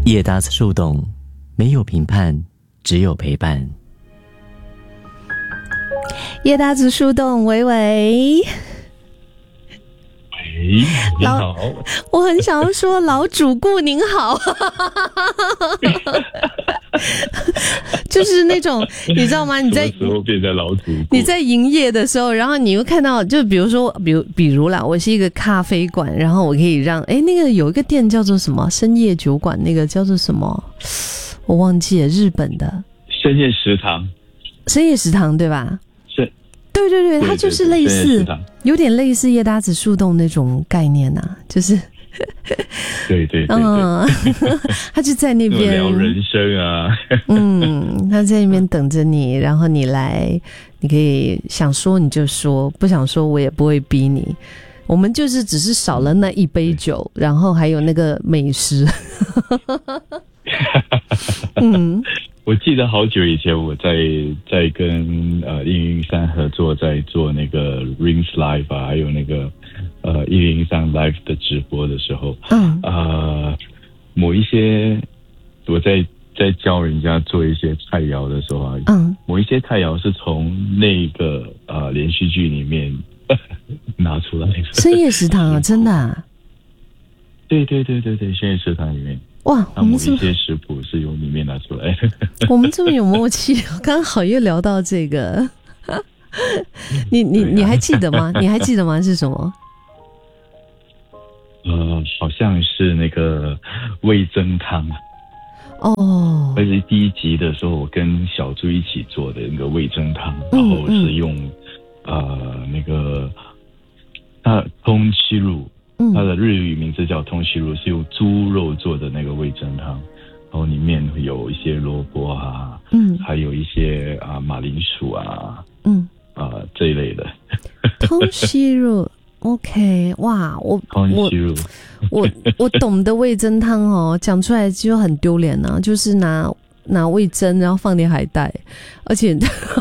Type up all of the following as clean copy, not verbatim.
叶搭子树洞，没有评判，只有陪伴。 叶搭子树洞，喂喂， 你好， 我很想要说老主顾您好，就是那种你知道吗？你在什么时候变成老主顾？ 你在营业的时候，然后你又看到，就比如说，比如啦，我是一个咖啡馆，然后我可以让那个有一个店叫做什么深夜酒馆，那个叫做什么，我忘记了，日本的深夜食堂， 深夜食堂对吧？对对对，它就是类似，有点类似叶搭子树洞那种概念啊，就是对对对对， 他就在那边聊人生啊， 他在那边等着你，然后你来，你可以想说你就说，不想说我也不会逼你。我们就是只是少了那一杯酒，然后还有那个美食。 我记得好久以前我在跟103合作，在做那个 Rings Live 啊，还有那个103 Live 的直播的时候，某一些我在教人家做一些菜肴的时候啊，某一些菜肴是从那个连续剧里面拿出来的。 深夜食堂啊，真的啊？ 对对对对对，深夜食堂里面。 哇，我们某一些食谱是由里面拿出来的。 我们这么有默契，刚好又聊到这个。你还记得吗？你还记得吗？是什么？ 好像是那个味噌汤。 哦。 而且第一集的时候，我跟小猪一起做的那个味噌汤，然后是用那个通七乳。它的日语名字叫通西乳，是用猪肉做的那个味噌汤，然后里面会有一些萝卜啊，还有一些马铃薯啊，这一类的。 通西乳 ，OK， 哇，我懂的味噌汤哦，讲出来就很丢脸啊，就是拿味噌，然后放点海带，而且。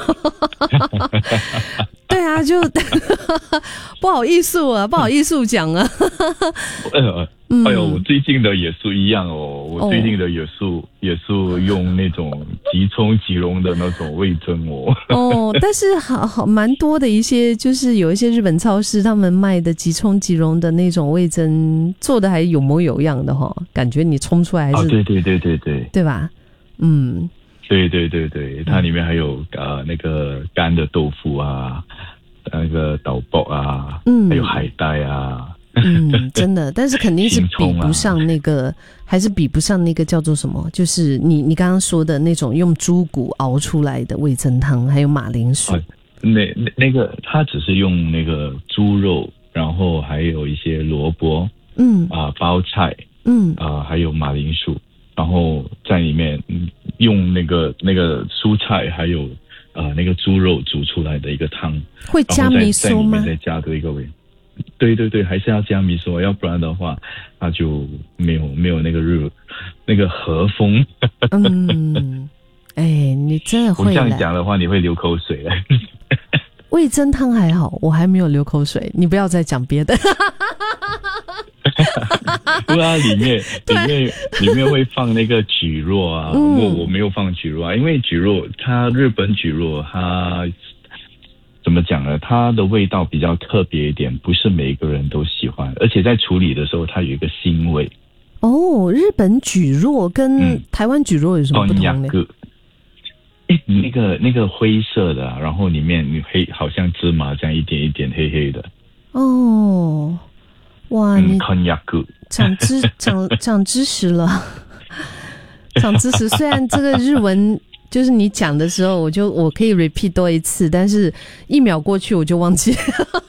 对啊，就不好意思讲啊。 哎呦，我最近的也是一样哦。我最近的也是用那种即冲即溶的那种味噌哦。 但是好蛮多的一些，就是有一些日本超市他们卖的即冲即溶的那种味噌，做的还有模有样的哈，感觉你冲出来还是对吧？ 对对对对，它里面还有那个干的豆腐啊，那个豆卜啊，还有海带啊。 真的，但是肯定是比不上那个，还是比不上那个叫做什么？就是你刚刚说的那种用猪骨熬出来的味噌汤，还有马铃薯。 那个它只是用那个猪肉，然后还有一些萝卜，包菜，还有马铃薯。然后在里面用那个蔬菜还有那个猪肉煮出来的一个汤， 会加米索吗？ 在里面再加多一个味，对对对，还是要加米索，要不然的话它就没有那个和风。 你真的会。 我这样讲的话，你会流口水了。 味噌汤还好，我还没有流口水，你不要再讲别的。 不然里面会放那个蒟蒻啊，我没有放蒟蒻啊，因为蒟蒻日本蒟蒻它怎么讲呢？它的味道比较特别一点，不是每一个人都喜欢，而且在处理的时候它有一个腥味。 日本蒟蒻跟台湾蒟蒻有什么不同呢？ 那个灰色的，然后里面好像芝麻这样一点一点黑黑的。 哇，你长知识了，长知识。虽然这个日文就是你讲的时候，我可以 repeat 多一次，但是1秒过去我就忘记了。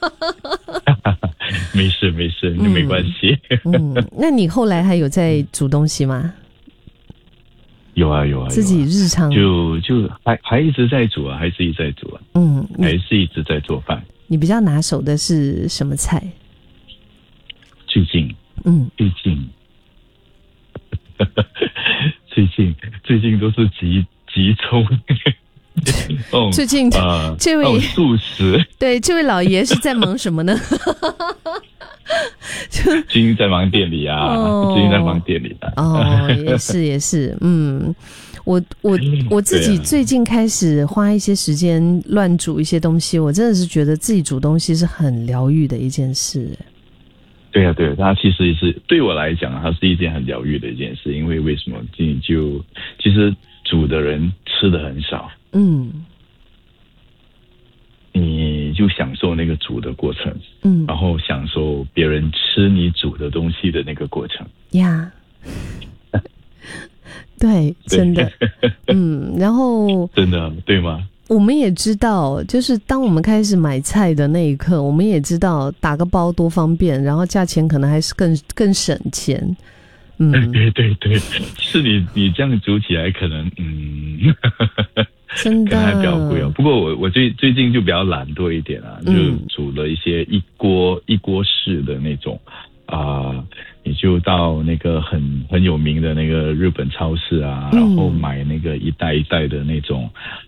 没事，没关系。 那你后来还有在煮东西吗？ 有啊， 自己日常就还一直在煮啊，还是一直在煮啊，还是一直在做饭。 你比较拿手的是什么菜？ 最近都是急冲。 最近这位素食， 对，这位老爷是在忙什么呢？ 最近在忙店里啊，最近在忙店里啊。 也是，我自己最近开始花一些时间乱煮一些东西，我真的是觉得自己煮东西是很疗愈的一件事。 对啊，它其实是对我来讲，它是一件很疗愈的一件事，因为为什么？其实煮的人吃的很少，你就享受那个煮的过程，然后享受别人吃你煮的东西的那个过程呀。对，真的，然后真的对吗？ 我们也知道，就是当我们开始买菜的那一刻，我们也知道打个包多方便，然后价钱可能还是更省钱。 对，是你这样煮起来可能真的可能还比较贵哦。不过我最近就比较懒惰一点啊，就煮了一些一锅式的那种你就到那个很有名的那个日本超市啊，然后买那个一袋一袋的那种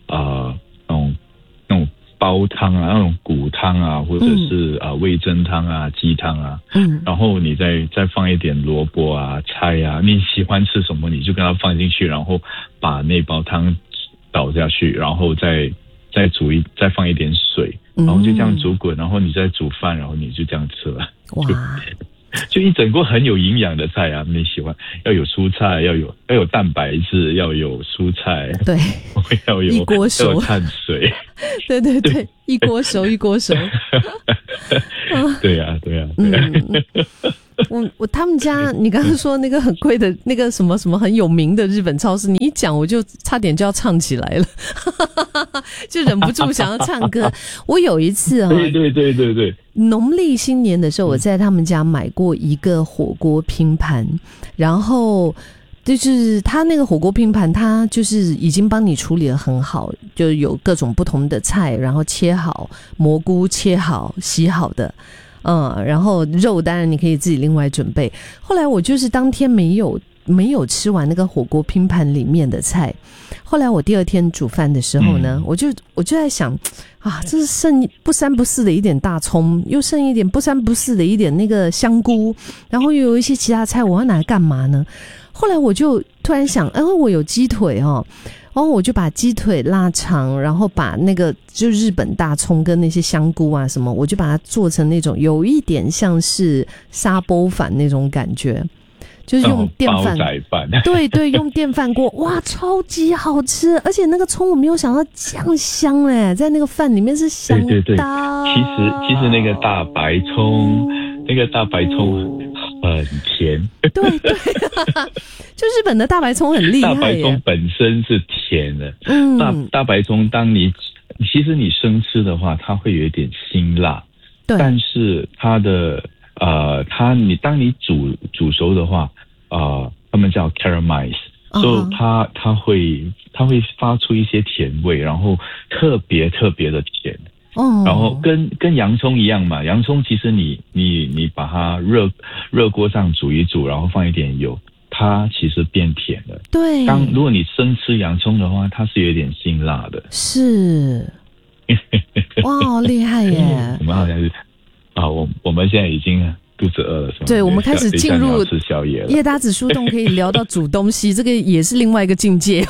那种煲汤啊，那种骨汤啊，或者是味噌汤啊、鸡汤啊，然后你再放一点萝卜啊、菜啊，你喜欢吃什么你就跟它放进去，然后把那煲汤倒下去，然后再放一点水，然后就这样煮滚，然后你再煮饭，然后你就这样吃了。哇！就一整锅很有营养的菜啊，你喜欢要有蔬菜，要有蛋白质，要有蔬菜， 对， 要有一锅熟， 要有碳水， 对，一锅熟。 对呀。 他们家，你刚刚说那个很贵的那个什么很有名的日本超市，你一讲我就差点就要唱起来了，就忍不住想要唱歌。我有一次对， 农历新年的时候，我在他们家买过一个火锅拼盘，然后就是他那个火锅拼盘，他就是已经帮你处理得很好，就有各种不同的菜，然后切好，蘑菇切好洗好的。然后肉当然你可以自己另外准备。后来我就是当天没有吃完那个火锅拼盘里面的菜，后来我第二天煮饭的时候呢，我就在想这是剩不三不四的一点大葱，又剩一点不三不四的一点那个香菇，然后又有一些其他菜，我要拿来干嘛呢？后来我就突然想，我有鸡腿然后我就把鸡腿腊肠，然后把那个就日本大葱跟那些香菇啊什么，我就把它做成那种有一点像是沙煲饭那种感觉，就是用电饭，对，用电饭锅，哇，超级好吃，而且那个葱我没有想到这样香在那个饭里面是香的。对， 其实那个大白葱很甜。对， 就日本的大白葱很厉害。 大白葱本身是甜的。大白葱其实你生吃的话，它会有一点辛辣。对。但是它的当你煮熟的话，他们叫 caramelize， 所以它会发出一些甜味，然后特别的甜。然后跟洋葱一样嘛，洋葱其实你把它热锅上煮一煮，然后放一点油，它其实变甜了。对。如果你生吃洋葱的话，它是有点辛辣的。 是。哇，好厉害耶！ 我们好像是我们现在已经肚子饿了，是吗？ 对，我们开始进入吃宵夜了。 叶达子树洞可以聊到煮东西，这个也是另外一个境界。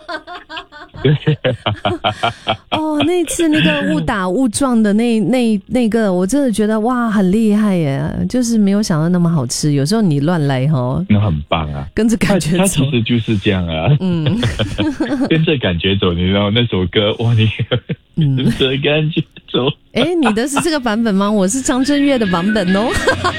那一次那个误打误撞的那个，我真的觉得哇，很厉害耶！就是没有想到那么好吃。有时候你乱来那很棒啊， 跟着感觉走。 它其实就是这样啊，跟着感觉走。你知道那首歌哇，你跟着感觉走。 你的是这个版本吗？我是张震岳的版本哦。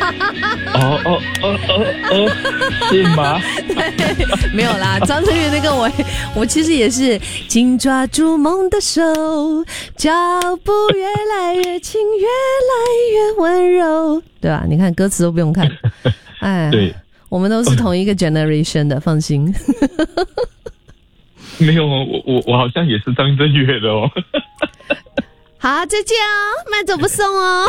是吗？ 对，没有啦，张震岳那个我其实也是紧抓住梦的手，脚步越来越轻，越来越温柔，对吧？你看歌词都不用看，对，我们都是同一个 generation 的，放心。 没有我好像也是张震岳的哦。 好，再见哦，慢走不送哦。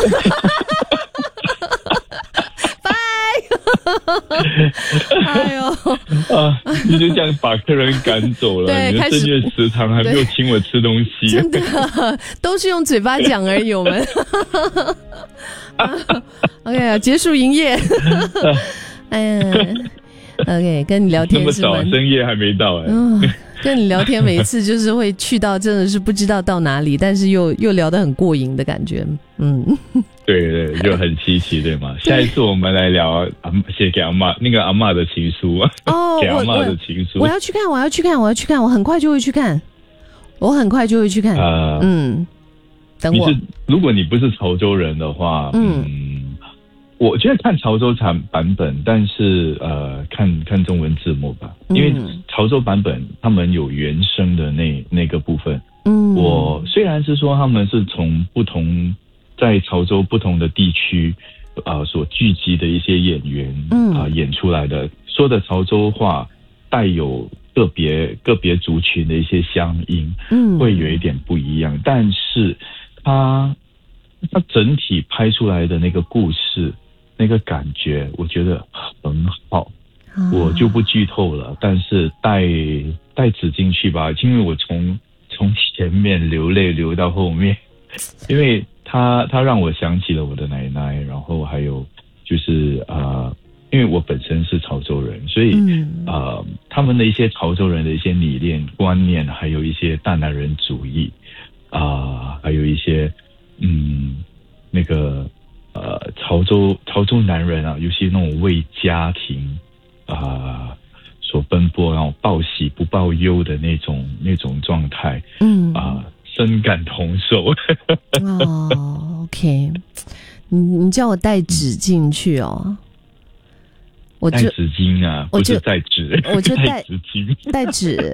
哎呦你就这样把客人赶走了。 对， 你的正月食堂还没有请我吃东西。 真的都是用嘴巴讲而已，我们。 OK， 结束营业。OK， 跟你聊天是那么早，深夜还没到跟你聊天每一次就是会去到真的是不知道到哪里，但是又聊得很过瘾的感觉。 对，就很稀奇，对吗？下一次我们来聊写给阿嬷那个阿嬷的情书给阿嬷的情书。 我要去看，我很快就会去看，等我。 如果你不是潮州人的话，我觉得看潮州版本，但是看中文字幕吧，因为潮州版本他们有原声的那个部分。我虽然是说他们是从不同在潮州不同的地区所聚集的一些演员演出来的，说的潮州话带有个别族群的一些乡音，会有一点不一样，但是它整体拍出来的那个故事。那个感觉我觉得很好，我就不剧透了，但是带纸进去吧，因为我从前面流泪流到后面，因为他让我想起了我的奶奶，然后还有就是因为我本身是潮州人，所以他们的一些潮州人的一些理念观念，还有一些大男人主义还有一些那个潮州男人尤其那种为家庭所奔波，然后报喜不报忧的那种状态，深感同受。 OK， 你叫我带纸进去哦。 带纸巾不是带纸， 我就带纸巾， 带纸。